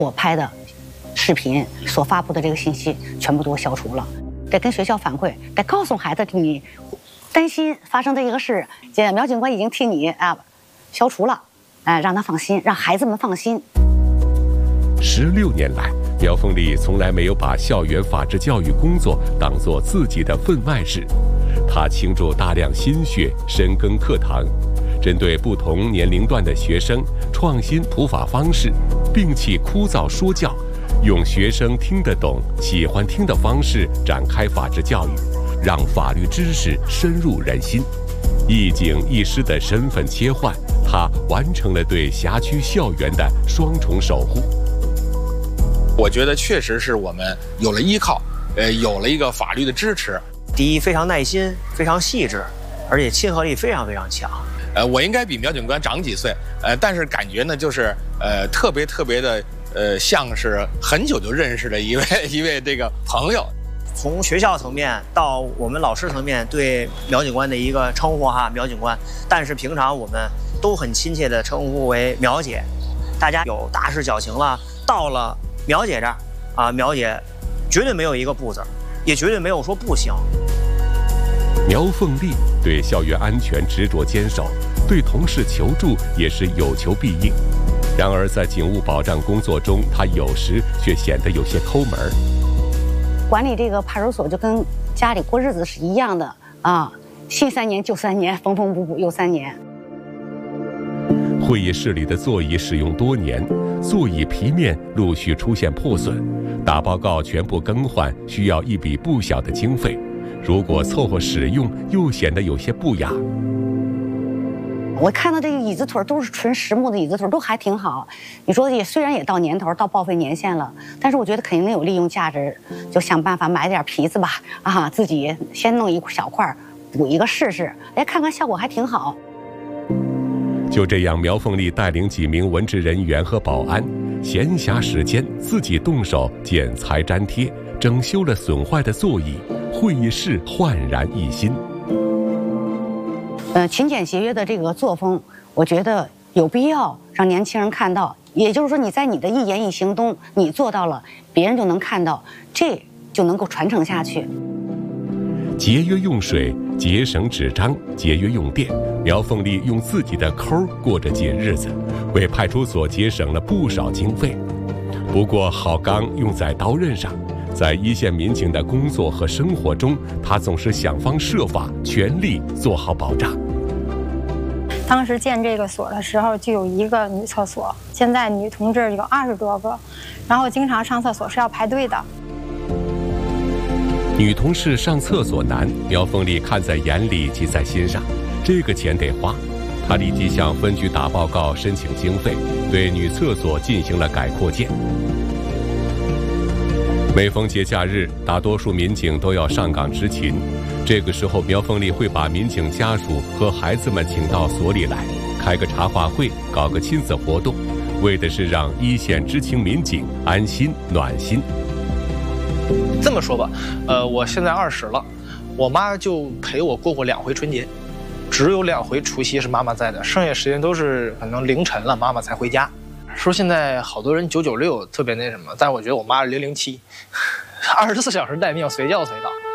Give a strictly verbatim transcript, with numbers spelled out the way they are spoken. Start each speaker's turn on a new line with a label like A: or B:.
A: 我拍的视频所发布的这个信息全部都消除了，得跟学校反馈，得告诉孩子你担心发生的一个事，这苗警官已经替你啊消除了，哎、呃，让他放心，让孩子们放心。
B: 十六年来，苗凤丽从来没有把校园法治教育工作当作自己的分外事，她倾注大量心血，深耕课堂。针对不同年龄段的学生，创新普法方式，摒弃枯燥说教，用学生听得懂、喜欢听的方式展开法治教育，让法律知识深入人心。一警一师的身份切换，他完成了对辖区校园的双重守护。
C: 我觉得确实是我们有了依靠，呃，有了一个法律的支持。
D: 第一，非常耐心，非常细致，而且亲和力非常非常强。
C: 呃，我应该比苗警官长几岁，呃，但是感觉呢，就是呃，特别特别的，呃，像是很久就认识的一位一位这个朋友。
D: 从学校层面到我们老师层面对苗警官的一个称呼哈，苗警官，但是平常我们都很亲切的称呼为苗姐。大家有大事矫情了，到了苗姐这儿啊，苗姐绝对没有一个不字，也绝对没有说不行。
B: 苗凤丽对校园安全执着坚守，对同事求助也是有求必应。然而在警务保障工作中，她有时却显得有些抠门。
A: 管理这个派出所就跟家里过日子是一样的啊，新三年旧三年，缝缝补补又三年。
B: 会议室里的座椅使用多年，座椅皮面陆续出现破损，打报告全部更换需要一笔不小的经费。如果凑合使用，又显得有些不雅。
A: 我看到这个椅子腿都是纯实木的椅子腿，都还挺好。你说也虽然也到年头，到报废年限了，但是我觉得肯定有利用价值，就想办法买点皮子吧，啊，自己先弄一小块补一个试试，哎，看看效果还挺好。
B: 就这样，苗凤丽带领几名文职人员和保安，闲暇时间自己动手剪裁粘贴，整修了损坏的座椅。会议室焕然一新。
A: 呃，勤俭节约的这个作风，我觉得有必要让年轻人看到。也就是说，你在你的一言一行中，你做到了，别人就能看到，这就能够传承下去。
B: 节约用水，节省纸张，节约用电。苗凤丽用自己的抠过着紧日子，为派出所节省了不少经费。不过，好钢用在刀刃上。在一线民警的工作和生活中，他总是想方设法，全力做好保障。
E: 当时建这个所的时候，就有一个女厕所，现在女同志有二十多个，然后经常上厕所是要排队的。
B: 女同事上厕所难，苗凤丽看在眼里，记在心上。这个钱得花，她立即向分局打报告申请经费，对女厕所进行了改扩建。每逢节假日，大多数民警都要上岗执勤。这个时候，苗凤丽会把民警家属和孩子们请到所里来，开个茶话会，搞个亲子活动，为的是让一线知青民警安心暖心。
F: 这么说吧，呃，我现在二十了，我妈就陪我过过两回春节，只有两回除夕是妈妈在的，剩下时间都是可能凌晨了，妈妈才回家。说现在好多人九九六特别那什么，但是我觉得我妈是零零七，二十四小时待命，随叫随到。